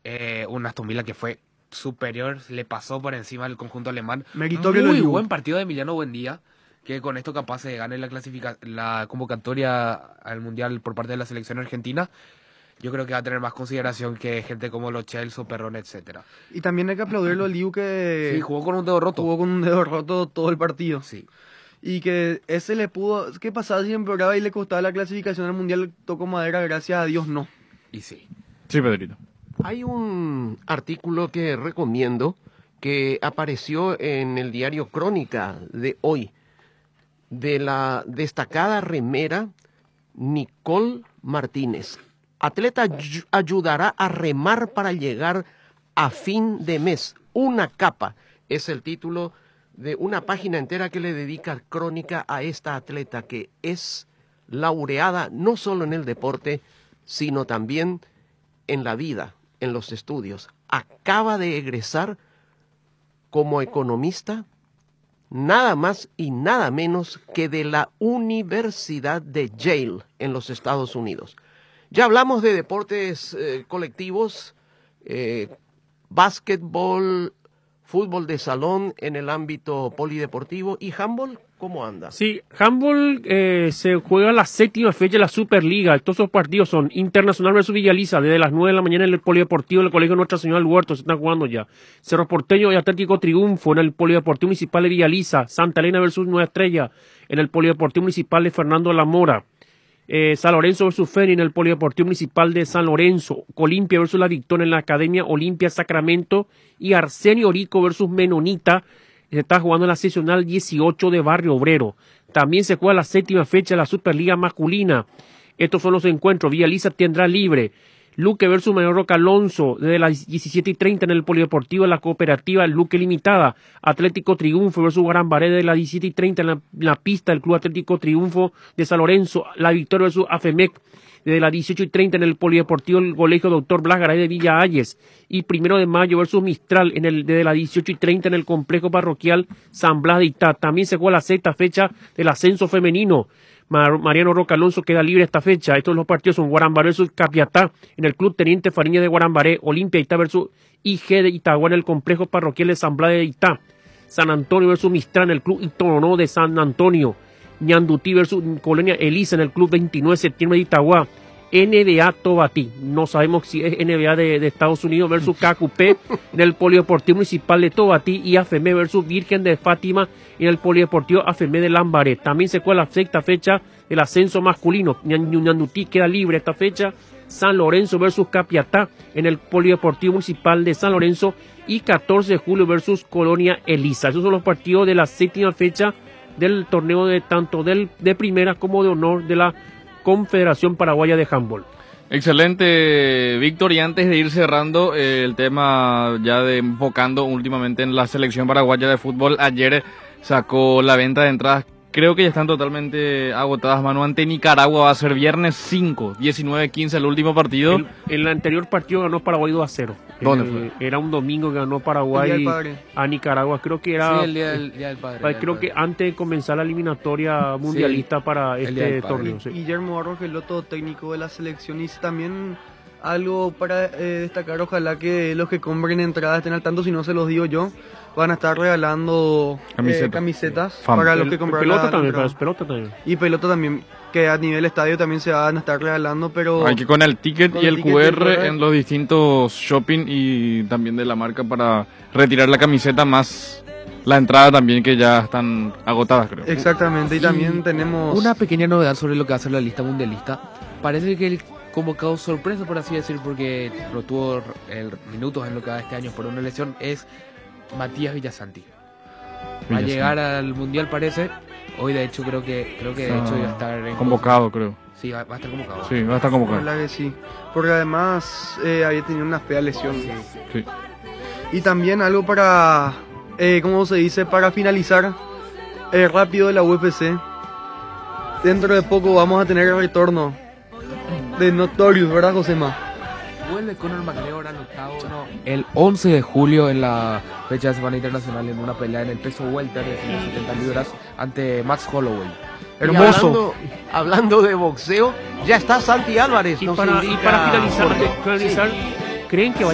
Un Aston Villa que fue superior, le pasó por encima del conjunto alemán. Meritorio Muy lo digo. buen partido de Emiliano Buendía, que con esto capaz se gane la convocatoria al Mundial por parte de la selección argentina. Yo creo que va a tener más consideración que gente como Lo Celso, Perrón, etcétera. Y también hay que aplaudirlo al Liu que Sí, jugó con un dedo roto. jugó con un dedo roto todo el partido. Sí. Y que ese le pudo, ¿qué pasaba si empeoraba y le costaba la clasificación al Mundial? Tocó madera, gracias a Dios no. Y sí. Sí, Pedrito. Hay un artículo que recomiendo que apareció en el diario Crónica de hoy, de la destacada remera Nicole Martínez. Atleta ayudará a remar para llegar a fin de mes. Una capa es el título de una página entera que le dedica Crónica a esta atleta que es laureada no solo en el deporte, sino también en la vida, en los estudios. Acaba de egresar como economista, nada más y nada menos que de la Universidad de Yale en los Estados Unidos. Ya hablamos de deportes colectivos, básquetbol, fútbol de salón en el ámbito polideportivo y handball. ¿Cómo anda? Sí, handball se juega la 7ª fecha de la Superliga. Todos esos partidos son Internacional versus Villaliza, desde las 9 de la mañana en el Polideportivo del Colegio Nuestra Señora del Huerto, se están jugando ya. Cerro Porteño y Atlético Triunfo en el Polideportivo Municipal de Villaliza. Santa Elena versus Nueva Estrella en el Polideportivo Municipal de Fernando de la Mora. San Lorenzo versus Feni en el Polideportivo Municipal de San Lorenzo. Olimpia versus La Victoria en la Academia Olimpia Sacramento. Y Arsenio Orico versus Menonita. Se está jugando en la seccional 18 de Barrio Obrero. También se juega la 7ª fecha de la Superliga masculina. Estos son los encuentros. Villaliza tendrá libre. Luque versus Mayor Roca Alonso desde las 17:30 en el Polideportivo de la Cooperativa Luque Limitada. Atlético Triunfo versus Guarambaré de las 17:30 en la pista del Club Atlético Triunfo de San Lorenzo. La Victoria versus Afemec desde las 18:30 en el Polideportivo del Colegio Dr. Blas Garay de Villa Ayes. Y 1 de mayo versus Mistral desde las 18:30 en el Complejo Parroquial San Blas de Itá. También se juega la 6ª fecha del ascenso femenino. Mariano Roca Alonso queda libre esta fecha. Estos los partidos son Guarambaré versus Capiatá en el Club Teniente Fariña de Guarambaré. Olimpia Itá versus IG de Itagua en el Complejo Parroquial de San Blas de Itá. San Antonio versus Mistral en el Club Itoronó de San Antonio. Ñandutí versus Colonia Elisa en el Club 29 de septiembre de Itagua. NBA Tobatí, no sabemos si es NBA de Estados Unidos versus KQP en el Polideportivo Municipal de Tobatí y AFM versus Virgen de Fátima en el Polideportivo AFM de Lambaré. También se juega la 6ª fecha del ascenso masculino. Ñandutí queda libre esta fecha. San Lorenzo versus Capiatá en el Polideportivo Municipal de San Lorenzo y 14 de julio versus Colonia Elisa. Esos son los partidos de la 7ª fecha del torneo de tanto de primera como de honor de la Confederación Paraguaya de Handball. Excelente, Víctor. Y antes de ir cerrando el tema, ya enfocando últimamente en la selección paraguaya de fútbol, ayer sacó la venta de entradas. Creo que ya están totalmente agotadas, Manu. Ante Nicaragua va a ser viernes 5, 19-15 el último partido. El anterior partido ganó Paraguay 2-0. ¿Dónde fue? Era un domingo que ganó Paraguay a Nicaragua. Creo que era... Sí, el día del padre. Creo que antes de comenzar la eliminatoria mundialista para este torneo. Sí. Guillermo Arrogeloto, técnico de la selección, y también algo para destacar, ojalá que los que compren entradas estén al tanto, si no se los digo yo, van a estar regalando camisetas para los que compraron pelota también. Y pelota también, que a nivel estadio también se van a estar regalando, pero... Hay que con el ticket y el QR en los distintos shopping y también de la marca para retirar la camiseta más la entrada también, que ya están agotadas, creo. Exactamente, y también tenemos... Una pequeña novedad sobre lo que va a ser la lista mundialista. Parece que el convocado sorpresa, por así decir, porque no tuvo minutos en lo que va este año por una lesión, es Matías Villasanti. Va a llegar al Mundial, parece. Hoy de hecho creo que de hecho iba a estar convocado, creo. Sí, va a estar convocado. Sí, va a estar convocado. Ojalá que sí. Porque además había tenido una fea lesión. Sí. Y también algo para, ¿cómo se dice? Para finalizar rápido de la UFC. Dentro de poco vamos a tener el retorno de Notorious, ¿verdad, Josema? Vuelve Conor McGregor al octágono el 11 de julio en la fecha de semana internacional en una pelea en el peso welter de 170 libras ante Max Holloway. Hermoso. Hablando de boxeo, ya está Santi Álvarez. Y para finalizar, ¿creen que